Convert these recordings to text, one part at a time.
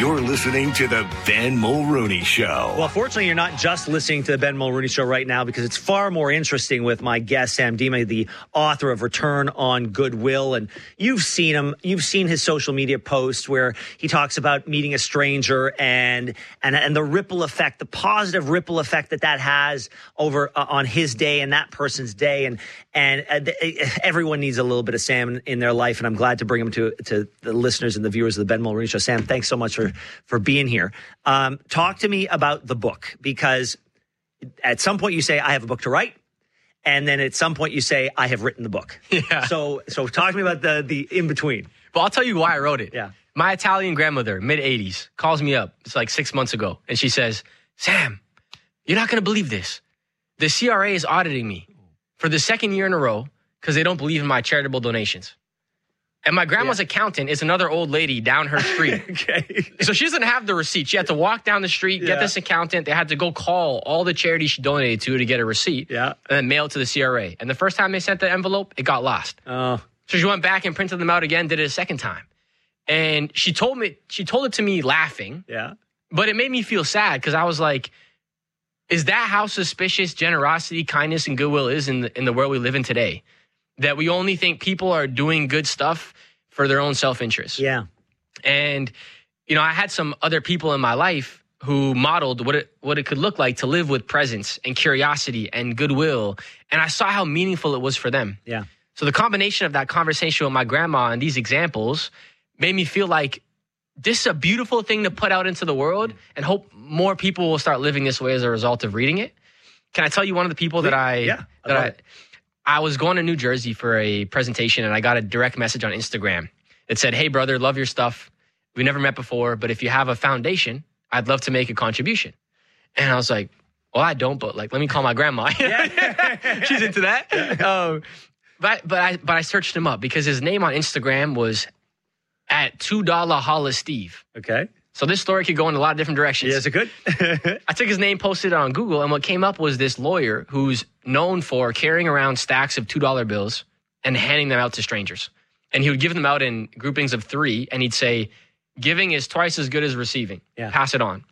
You're listening to the Ben Mulrooney Show. Well, fortunately, you're not just listening to the Ben Mulrooney Show right now, because it's far more interesting with my guest, Sam Dima, the author of Return on Goodwill. And you've seen him. You've seen his social media posts where he talks about meeting a stranger and the ripple effect, the positive ripple effect that has over on his day and that person's day. And everyone needs a little bit of Sam in their life. And I'm glad to bring him to the listeners and the viewers of the Ben Mulrooney Show. Sam, thanks so much for being here. Talk to me about the book, because at some point you say, I have a book to write. And then at some point you say, I have written the book. Yeah. So talk to me about the in-between. Well, I'll tell you why I wrote it. Yeah. My Italian grandmother, mid-80s, calls me up. It's like 6 months ago. And she says, Sam, you're not going to believe this. The CRA is auditing me for the second year in a row because they don't believe in my charitable donations. And my grandma's accountant is another old lady down her street. Okay. So she doesn't have the receipt. She had to walk down the street, get this accountant. They had to go call all the charities she donated to get a receipt. Yeah. And then mail it to the CRA. And the first time they sent the envelope, it got lost. Oh. So she went back and printed them out again, did it a second time. And she told it to me laughing. Yeah. But it made me feel sad because I was like, is that how suspicious generosity, kindness, and goodwill is in the world we live in today? That we only think people are doing good stuff for their own self-interest. Yeah. And, I had some other people in my life who modeled what it could look like to live with presence and curiosity and goodwill. And I saw how meaningful it was for them. Yeah. So the combination of that conversation with my grandma and these examples made me feel like this is a beautiful thing to put out into the world, and hope more people will start living this way as a result of reading it. Can I tell you one of the people that I was going to New Jersey for a presentation, and I got a direct message on Instagram that said, hey, brother, love your stuff. We never met before, but if you have a foundation, I'd love to make a contribution. And I was like, well, I don't, but let me call my grandma. She's into that. But I searched him up because his name on Instagram was at $2 Holla Steve. Okay. So this story could go in a lot of different directions. Yes, it could. I took his name, posted it on Google, and what came up was this lawyer who's known for carrying around stacks of $2 bills and handing them out to strangers. And he would give them out in groupings of 3, and he'd say, giving is twice as good as receiving. Yeah. Pass it on.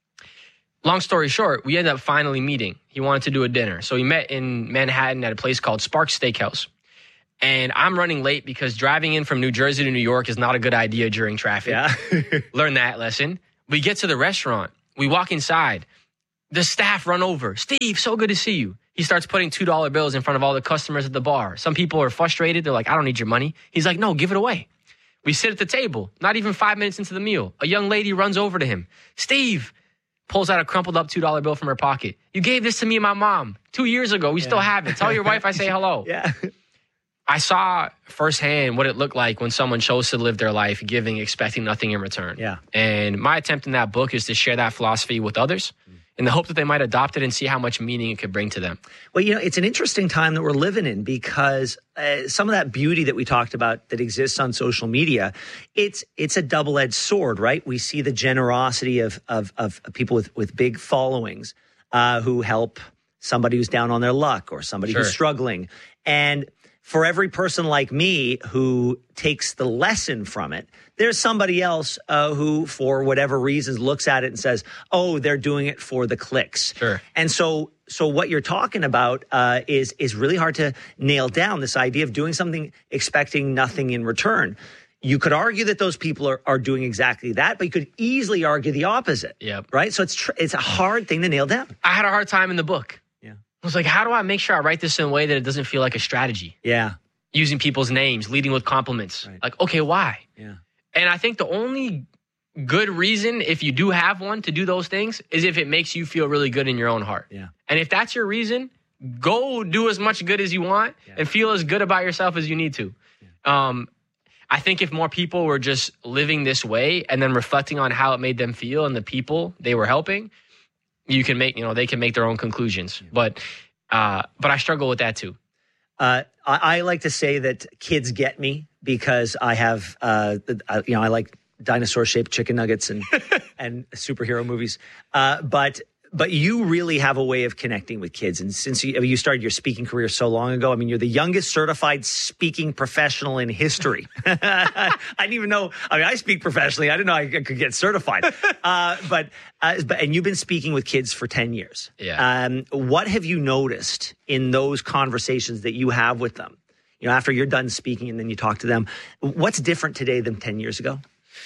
Long story short, we ended up finally meeting. He wanted to do a dinner. So we met in Manhattan at a place called Sparks Steakhouse. And I'm running late because driving in from New Jersey to New York is not a good idea during traffic. Yeah. Learn that lesson. We get to the restaurant. We walk inside. The staff run over. Steve, so good to see you. He starts putting $2 bills in front of all the customers at the bar. Some people are frustrated. They're like, I don't need your money. He's like, no, give it away. We sit at the table. Not even 5 minutes into the meal, a young lady runs over to him. Steve pulls out a crumpled up $2 bill from her pocket. You gave this to me and my mom 2 years ago. We still have it. Tell your wife I say hello. Yeah. I saw firsthand what it looked like when someone chose to live their life giving, expecting nothing in return. Yeah. And my attempt in that book is to share that philosophy with others in the hope that they might adopt it and see how much meaning it could bring to them. Well, it's an interesting time that we're living in because some of that beauty that we talked about that exists on social media, it's a double-edged sword, right? We see the generosity of people with big followings who help somebody who's down on their luck or somebody who's struggling. And for every person like me who takes the lesson from it, there's somebody else who, for whatever reasons, looks at it and says, oh, they're doing it for the clicks. Sure. And so what you're talking about is really hard to nail down, this idea of doing something expecting nothing in return. You could argue that those people are doing exactly that, but you could easily argue the opposite. Yep. Right? So it's a hard thing to nail down. I had a hard time in the book. Yeah. I was like, how do I make sure I write this in a way that it doesn't feel like a strategy? Yeah. Using people's names, leading with compliments. Right. Like, okay, why? Yeah. And I think the only good reason, if you do have one, to do those things is if it makes you feel really good in your own heart. Yeah. And if that's your reason, go do as much good as you want and feel as good about yourself as you need to. Yeah. I think if more people were just living this way and then reflecting on how it made them feel and the people they were helping, you can make, they can make their own conclusions. Yeah. But I struggle with that too. I like to say that kids get me because I have, I like dinosaur-shaped chicken nuggets and superhero movies. But But you really have a way of connecting with kids. And since you started your speaking career so long ago, I mean, you're the youngest certified speaking professional in history. I didn't even know. I mean, I speak professionally. I didn't know I could get certified. And you've been speaking with kids for 10 years. Yeah. What have you noticed in those conversations that you have with them? You know, after you're done speaking and then you talk to them, what's different today than 10 years ago?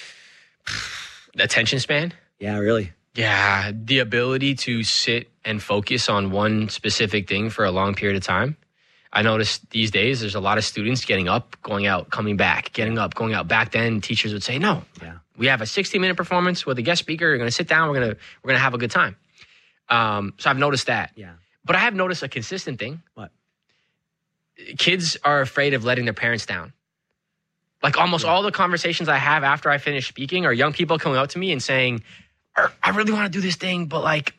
The attention span. Yeah, really. Yeah, the ability to sit and focus on one specific thing for a long period of time. I noticed these days there's a lot of students getting up, going out, coming back, getting up, going out. Back then, teachers would say, no, we have a 60-minute performance with a guest speaker. You're going to sit down. We're going to have a good time. So I've noticed that. Yeah. But I have noticed a consistent thing. What? Kids are afraid of letting their parents down. Like almost all the conversations I have after I finish speaking are young people coming up to me and saying, I really want to do this thing, but like,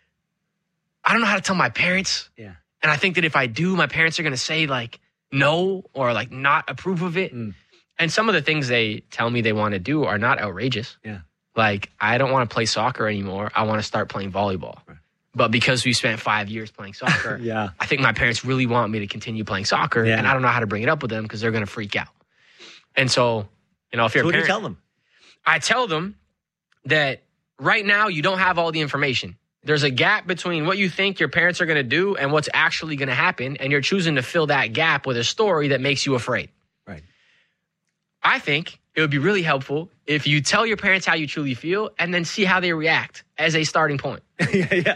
I don't know how to tell my parents. Yeah. And I think that if I do, my parents are going to say like no or like not approve of it. And some of the things they tell me they want to do are not outrageous. Yeah. Like, I don't want to play soccer anymore. I want to start playing volleyball. Right. But because we spent 5 years playing soccer, I think my parents really want me to continue playing soccer. And I don't know how to bring it up with them because they're going to freak out. And so, you know, if you're a parent, what do you tell them? I tell them that right now you don't have all the information. There's a gap between what you think your parents are going to do and what's actually going to happen. And you're choosing to fill that gap with a story that makes you afraid. Right. I think it would be really helpful if you tell your parents how you truly feel and then see how they react as a starting point. And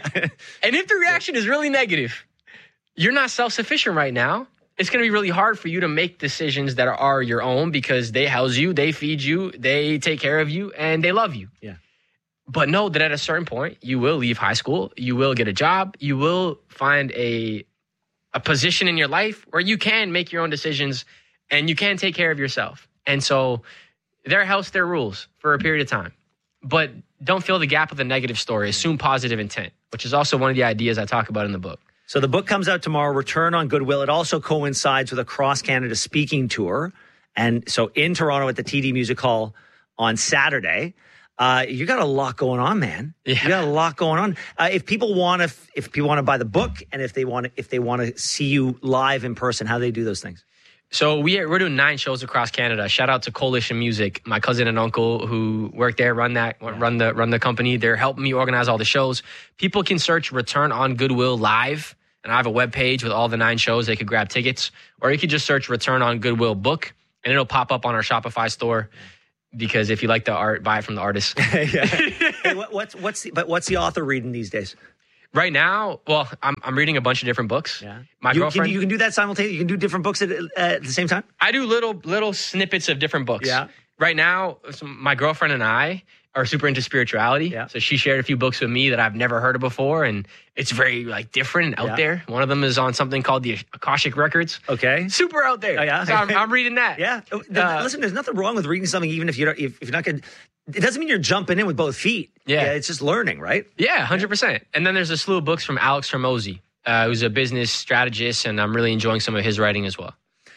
if the reaction is really negative, you're not self-sufficient right now. It's going to be really hard for you to make decisions that are your own because they house you, they feed you, they take care of you, and they love you. Yeah. But know that at a certain point, you will leave high school, you will get a job, you will find a position in your life where you can make your own decisions and you can take care of yourself. And so their house, their rules for a period of time. But don't fill the gap with a negative story. Assume positive intent, which is also one of the ideas I talk about in the book. So the book comes out tomorrow, Return on Goodwill. It also coincides with a cross-Canada speaking tour. And so in Toronto at the TD Music Hall on Saturday. You got a lot going on, man. Yeah. You got a lot going on. If people want to buy the book and if they want to see you live in person, how do they do those things? So we're doing 9 shows across Canada. Shout out to Coalition Music, my cousin and uncle who work there, run the company. They're helping me organize all the shows. People can search Return on Goodwill Live, and I have a webpage with all the 9 shows. They could grab tickets, or you could just search Return on Goodwill Book, and it'll pop up on our Shopify store. Because if you like the art, buy it from the artist. Hey, what's the author reading these days? Right now, well, I'm reading a bunch of different books. Yeah. My girlfriend. You can do that simultaneously. You can do different books at the same time. I do little snippets of different books. Yeah. Right now, my girlfriend and I are super into spirituality. Yeah. So she shared a few books with me that I've never heard of before, and it's very different and out there. One of them is on something called the Akashic Records. Okay. Super out there. Oh, yeah. So I'm reading that. Yeah. Listen, there's nothing wrong with reading something, even if you're not good. It doesn't mean you're jumping in with both feet. Yeah. It's just learning, right? Yeah, 100%. And then there's a slew of books from Alex Hormozi, who's a business strategist, and I'm really enjoying some of his writing as well.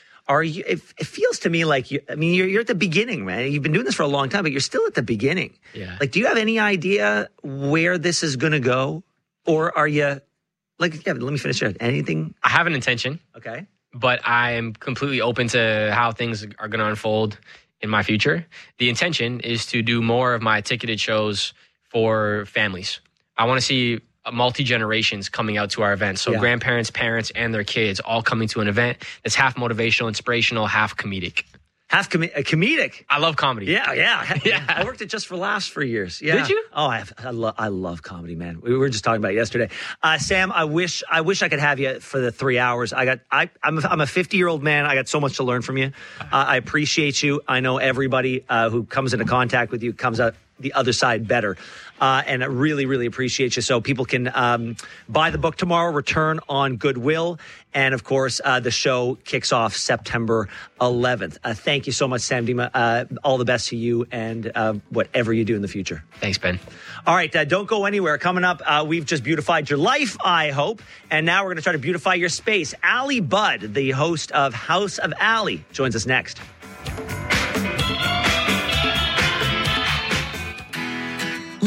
It feels to me like you're at the beginning, man. You've been doing this for a long time, but you're still at the beginning. Yeah. Like, do you have any idea where this is going to go, or are you let me finish it. Anything? I have an intention. Okay. But I am completely open to how things are going to unfold in my future. The intention is to do more of my ticketed shows for families. I want to see multi-generations coming out to our events. So grandparents, parents, and their kids all coming to an event that's half motivational, inspirational, half comedic. Half comedic. I love comedy. Yeah. I worked at Just for Laughs for years. Yeah. Did you? Oh, I love comedy, man. We were just talking about it yesterday. Sam, I wish I could have you for the 3 hours. I'm a 50-year-old man. I got so much to learn from you. I appreciate you. I know everybody who comes into contact with you comes out the other side better. And I really, really appreciate you. So people can buy the book tomorrow, Return on Goodwill. And, of course, the show kicks off September 11th. Thank you so much, Sam Dima. All the best to you and whatever you do in the future. Thanks, Ben. All right, don't go anywhere. Coming up, we've just beautified your life, I hope. And now we're going to try to beautify your space. Ali Budd, the host of House of Ali, joins us next.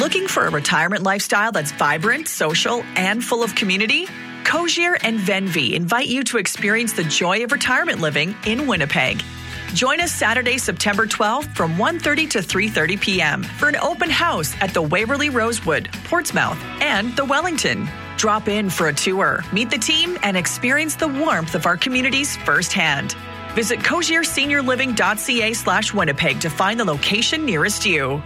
Looking for a retirement lifestyle that's vibrant, social, and full of community? Cozier and Venvi invite you to experience the joy of retirement living in Winnipeg. Join us Saturday, September 12th from 1:30 to 3:30 p.m. for an open house at the Waverly Rosewood, Portsmouth, and the Wellington. Drop in for a tour, meet the team, and experience the warmth of our communities firsthand. Visit cozierseniorliving.ca/Winnipeg to find the location nearest you.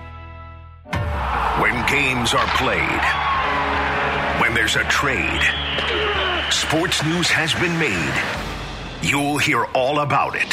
When games are played, when there's a trade, sports news has been made. You'll hear all about it.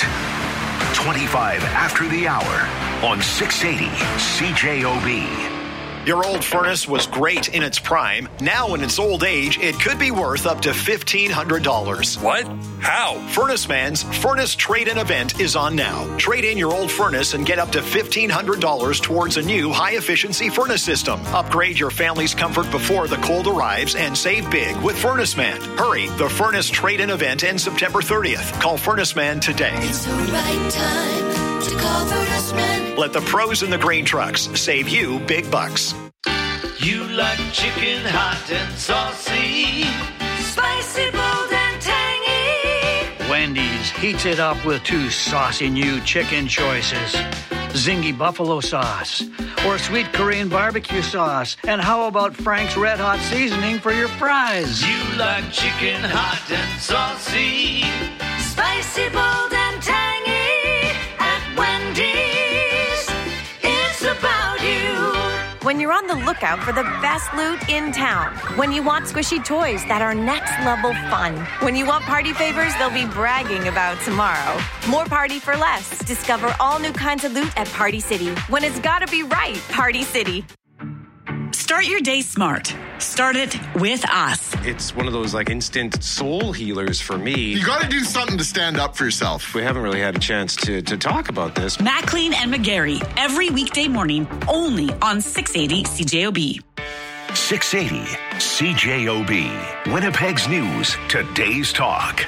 25 after the hour on 680 CJOB. Your old furnace was great in its prime. Now in its old age, it could be worth up to $1,500. What? How? Furnace Man's Furnace Trade-In event is on now. Trade in your old furnace and get up to $1,500 towards a new high-efficiency furnace system. Upgrade your family's comfort before the cold arrives and save big with Furnace Man. Hurry, the Furnace Trade-In event ends September 30th. Call Furnace Man today. It's the right time to call Furnace Man. Let the pros in the grain trucks save you big bucks. You like chicken hot and saucy, Spicy, bold, and tangy. Wendy's heats it up with 2 saucy new chicken choices. Zingy buffalo sauce or sweet Korean barbecue sauce. And how about Frank's Red Hot seasoning for your fries? you like chicken hot and saucy. Spicy, bold, and tangy. At Wendy's, it's about you. When you're on the lookout for the best loot in town. When you want squishy toys that are next level fun. When you want party favors they'll be bragging about tomorrow. More party for less. Discover all new kinds of loot at Party City. When it's gotta be right, Party City. Start your day smart. Start it with us. It's one of those like instant soul healers for me. You got to do something to stand up for yourself. We haven't really had a chance to talk about this. McLean and McGarry, every weekday morning, only on 680 CJOB. 680 CJOB. Winnipeg's News, today's talk.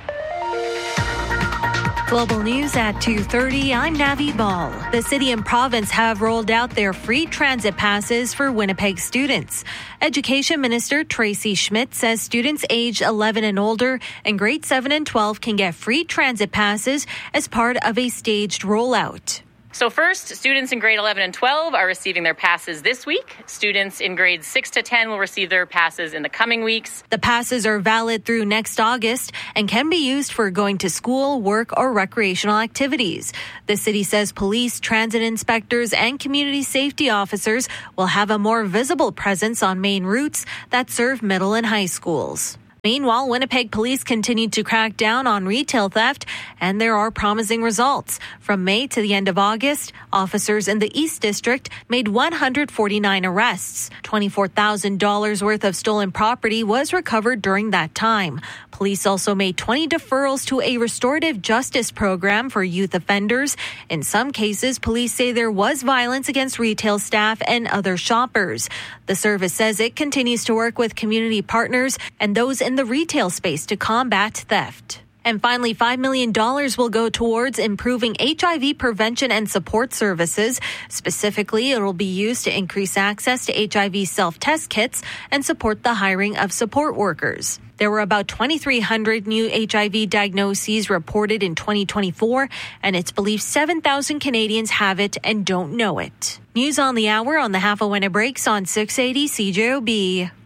Global News at 2:30. I'm Navi Ball. The city and province have rolled out their free transit passes for Winnipeg students. Education Minister Tracy Schmidt says students aged 11 and older and grade 7 and 12 can get free transit passes as part of a staged rollout. So first, students in grade 11 and 12 are receiving their passes this week. Students in grades 6 to 10 will receive their passes in the coming weeks. The passes are valid through next August and can be used for going to school, work, or recreational activities. The city says police, transit inspectors, and community safety officers will have a more visible presence on main routes that serve middle and high schools. Meanwhile, Winnipeg police continued to crack down on retail theft, and there are promising results. From May to the end of August, officers in the East District made 149 arrests. $24,000 worth of stolen property was recovered during that time. Police also made 20 deferrals to a restorative justice program for youth offenders. In some cases, police say there was violence against retail staff and other shoppers. The service says it continues to work with community partners and those in the retail space to combat theft. And finally, $5 million will go towards improving HIV prevention and support services. Specifically, it will be used to increase access to HIV self-test kits and support the hiring of support workers. There were about 2,300 new HIV diagnoses reported in 2024, and it's believed 7,000 Canadians have it and don't know it. News on the hour on the Half a When It Breaks on 680 CJOB.